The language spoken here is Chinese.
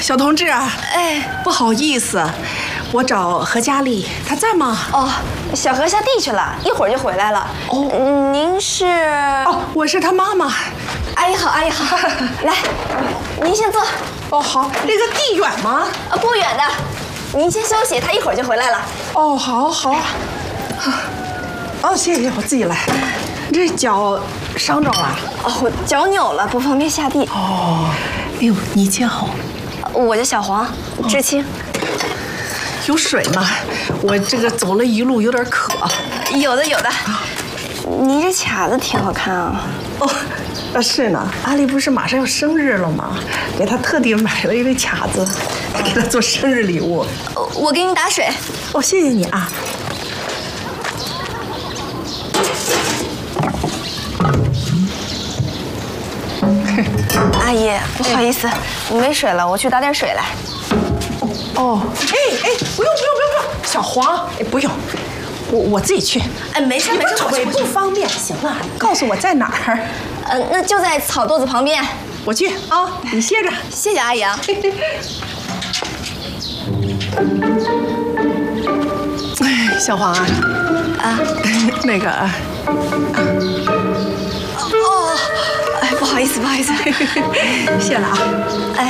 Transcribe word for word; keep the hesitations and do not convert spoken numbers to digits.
小同志啊， 哎， 不好意思，我找何佳丽，她在吗？ 哦，小何下地去了，一会儿就回来了。 哦， 嗯，您是？ 哦，我是她妈妈。 阿姨好，阿姨好，来，您先坐。 哦，好，这个地远吗？ 啊，不远的，您先休息，他一会儿就回来了。 哦，好，好。哦，谢谢，我自己来。这脚伤着了？ 哦，脚扭了，不方便下地。 哦，哎呦，你叫？ 我叫小黄，知青。 有水吗？我这个走了一路有点渴。 有的，有的。你这卡子挺好看啊。 哦，啊是呢，阿丽不是马上要生日了吗？给她特地买了一对卡子，给她做生日礼物。 我给你打水。 哦，谢谢你啊。 阿姨，不好意思，没水了，我去打点水来。 哦，哎哎，不用不用不用不用，小黄，哎不用，我我自己去。 哎，没事没事， 腿不方便。行了，告诉我在哪儿。 呃，那就在草垛子旁边。 我去啊，你歇着。 谢谢阿姨啊。 哎，小黄啊， 啊， 那个啊。 哦，哎，不好意思不好意思， 谢了啊。 哎。